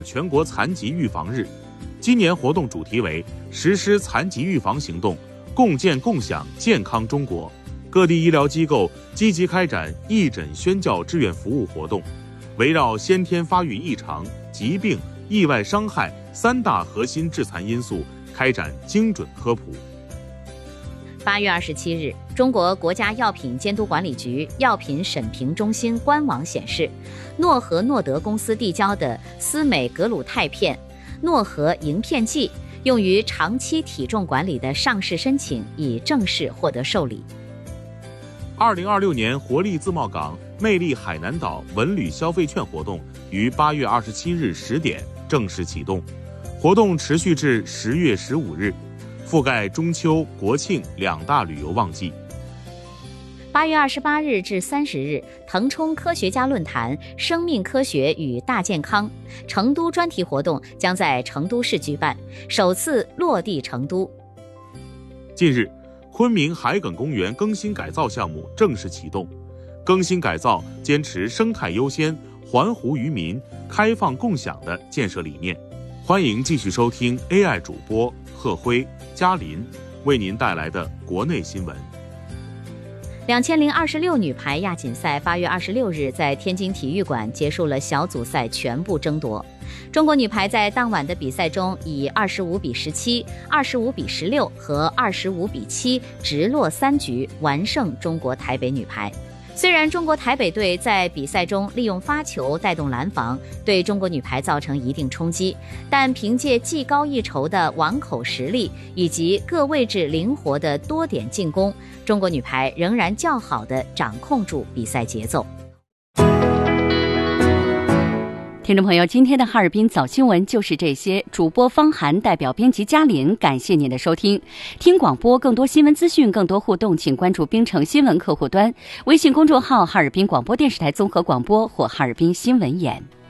全国残疾预防日。今年活动主题为实施残疾预防行动，共建共享健康中国。各地医疗机构积极开展义诊宣教志愿服务活动，围绕先天发育异常、疾病、意外伤害3大核心致残因素开展精准科普。 8月27日，中国国家药品监督管理局药品审评中心官网显示，诺和诺德公司递交的司美格鲁肽片、诺和营片剂用于长期体重管理的上市申请已正式获得受理。 2026年活力自贸港魅力海南岛文旅消费券活动于8月27日10点正式启动，活动持续至10月15日，覆盖中秋、国庆2大旅游旺季。 8月28日至30日，腾冲科学家论坛生命科学与大健康成都专题活动将在成都市举办，首次落地成都。 近日，昆明海埂公园更新改造项目正式启动，更新改造坚持生态优先、环湖于民、开放共享的建设理念。欢迎继续收听 AI 主播贺辉、嘉林为您带来的国内新闻。 2026女排亚锦赛8月26日在天津体育馆结束了小组赛全部争夺。中国女排在当晚的比赛中以25比17、25比16和25比7直落3局完胜中国台北女排。虽然中国台北队在比赛中利用发球带动拦防，对中国女排造成一定冲击，但凭借技高一筹的网口实力以及各位置灵活的多点进攻，中国女排仍然较好地掌控住比赛节奏。 听众朋友，今天的哈尔滨早新闻就是这些。主播方涵代表编辑嘉林，感谢您的收听。听广播更多新闻资讯，更多互动，请关注冰城新闻客户端、微信公众号哈尔滨广播电视台综合广播或哈尔滨新闻眼。